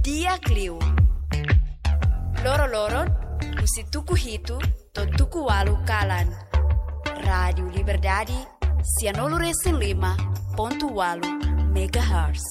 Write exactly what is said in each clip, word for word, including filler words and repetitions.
Dia Clio. Loro-loron, musi tuku hitu, to tuku walu kalan. Rádio Liberdade, cianolo recém lima, ponto walu, megahertz.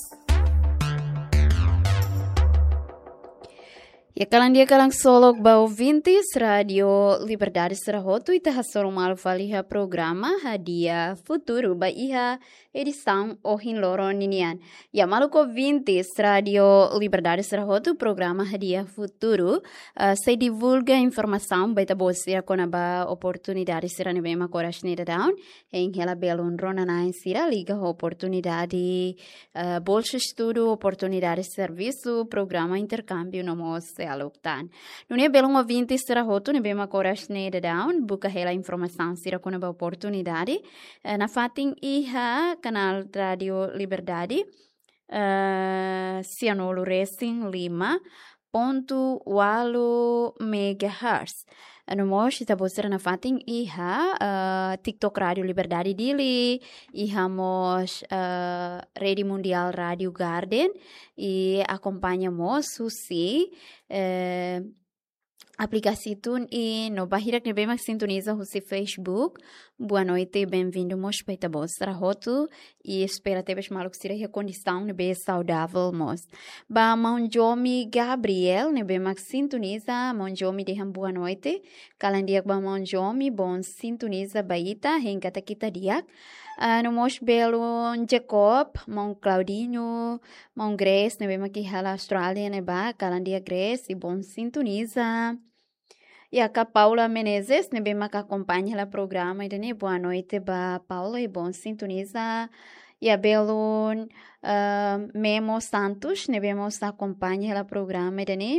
Ya kalang dia kalang solok ba ouvintes Radio Liberdade Serahoto e terraçoro malu faliha programa Hadiah Futuro ba iha edição ohin loron ninian. Ya malu ouvintes Radio Liberdade Serahoto programa Hadiah Futuro uh, se divulga informação baita bosia kona ba oportunidade será nebe ma corasnida down em hela belon rona na insira liga oportunidade uh, bolsa estudo oportunidade serviço programa intercâmbio no mos aloktan. Nunia belong ouvinte Serahoto ne bema coragem de down buka hela informação sira kuna ba oportunidade na fatin iha canal Radio Liberdade uh, cianolo racing lima ponto walu megahertz. No mos ita bosera na fatin iha uh, TikTok Radio Liberdade dili iha mos uh, Rede Mundial Radio Garden e acompanhamos Susi uh, aplicasi tun e no bahirak nebe mak sintoniza husi Facebook. Boa noite, bem-vindo mos para bos Serahoto e espera tebes maluk sira a condição nebe saudável mos. Ba Monjomi Gabriel nebe mak sintoniza Monjomi de boa noite. Kalandiak ba Monjomi bon sintoniza baita hengkata kita diak. Uh, no mos belon Jacob, mon Claudinho, mon Grace, nebe mak hala Austrália neba kalandia Grace e bon sintoniza. E a Paula Menezes, nebe mak acompanha la programa e boa noite ba Paula e bon sintoniza. E a belon uh, Memo Santos, nebe mos acompanha la programa e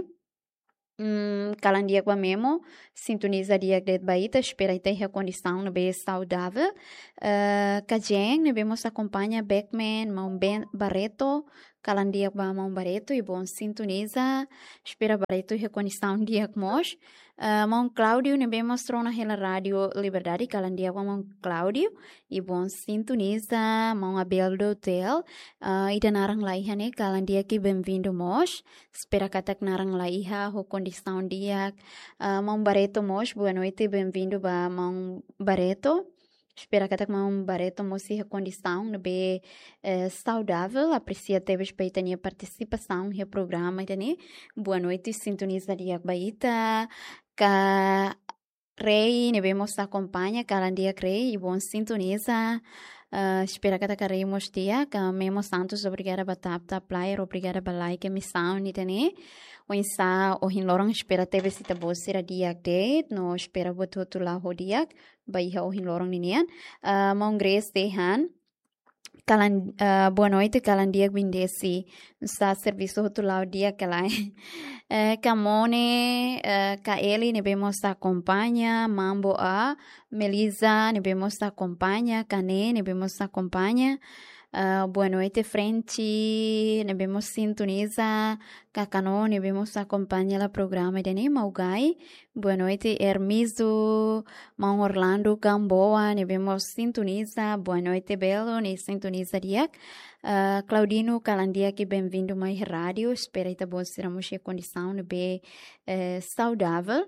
Hum, kalandia com a Memo, sintoniza dia de baita, espera e ter a condição no bem saudável. Uh, Kajeng, ne vemos acompanha Beckman, Mão Ben Barreto, kalandia com a Mão Barreto e bom sintoniza, espera Barreto e a condição dia com nós. Uh, Mão Cláudio, ne vemos trona na Rádio Liberdade, kalandia com a Mão Cláudio e bom sintoniza, Mão Abel do Hotel, uh, e da narang laiha ne, kalandia que bem-vindo mos, espera katak narang laiha, o condição dia, uh, Mão Barreto mos, boa noite, bem-vindo ba Mão Barreto. Espera que Mão Barreto mostre a condição de bem eh, saudável, aprecia teves para a participação no programa, né? Boa noite, sintoniza dia baita, ka Rei, ne vemos acompanha, calandia Rei, e bom sintoniza. Uh, espera que a Rei mostia, que Memo Santos, obrigada a tap tap player, obrigada a like, missão, né? O insa o hinlorong espera teve se tabo sira diak date no espera botu tu la hodiak baiha o hinlorong ninian uh, mong grace dehan kalan uh, boa noite kalan diak bindesi sa serviço tu la dia kalai uh, Camone uh, ka Eli ne vemos acompanha Mambo a Melisa ne vemos acompanha Cane ne vemos acompanha. Uh, boa noite, frente, ne vemos sintoniza, Cacano, ne vemos acompanha o programa de ne Maugai. Boa noite, Hermiso, Mão Orlando, Gamboa, ne vemos sintoniza. Boa noite, Belo, ne sintoniza diak. Uh, Claudino, Calandia, que bem-vindo mais rádio. Espero que bom sermos em condição de bem uh, saudável.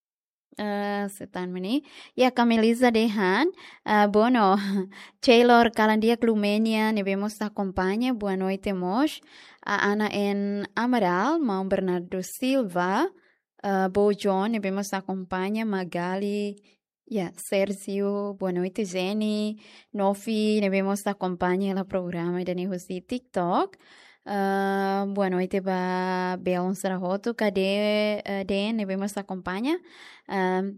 Uh, setan meni ya Cameliza Dehan uh, bueno Taylor Calandia Clumenia ne vemos acompanha boa noite mos a Ana en Amaral Mão Bernardo Silva uh, Bo John ne vemos acompanha Magali ya Sergio boa noite Jenny Nofi ne vemos acompanha o programa de Nehusi TikTok. Uh, boa noite ba Beon Serahoto, cadê uh, Den, ne vemos acompanha. Uh,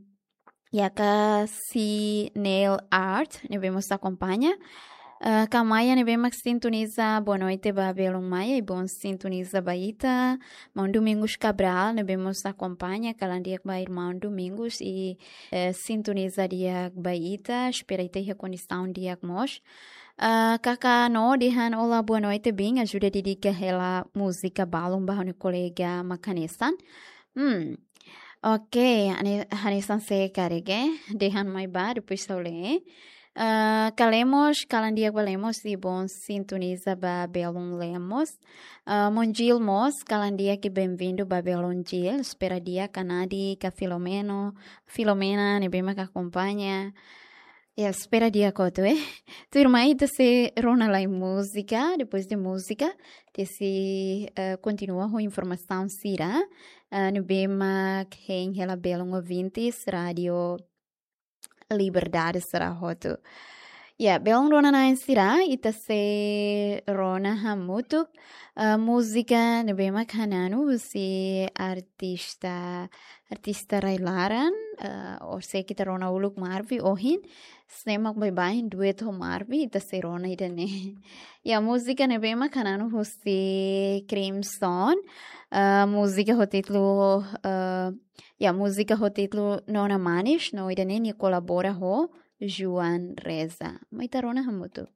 Yaka si Nail Art, ne vemos acompanha. Uh, Kamaya ne vemos sintoniza, boa noite ba Belon Maia e bom sintoniza baita. Mão Domingos Cabral, ne vemos acompanha, calandia ba irmão Domingos e uh, sintoniza dia baita, espera e ter a condição dia mos. Uh, Kaka no dihan olá boa noite bem ajuda dedica ela música balon bahon colega Makanesan. Hmm. Ok, Hanesan se carregue, dihan mai ba depois eu ler. Uh, calemos, calandia balemos e bom sintoniza Babelon Lemos. Uh, Monjil Mos, calandia que bem-vindo Babelon Gil. Espera dia canadi, ca Filomeno, Filomena, nebema que acompanha. E espera dia coto, eh? Tu irmã te se rona lá em música, depois de música, te se uh, continua com informação sira. Uh, nebema que em ela Belon ouvintes, rádio Liberdade será roto. Ya, belong rona na insira ita se rona hamutuk uh, música nebema kananu si artista artista railaran uh, or se kita rona uluk marvi ohin snemak bye bye duet ho marvi ita se rona idane. Ya, música nebema kananu husi Crimson uh, música ho título uh, ya, música ho título Nona Manish no idane ni colabora ho Juan Reza. May tarona hamutuk.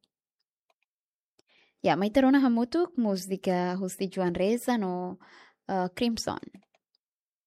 Ya, may tarona hamutuk música husti Juan Reza no uh, Crimson.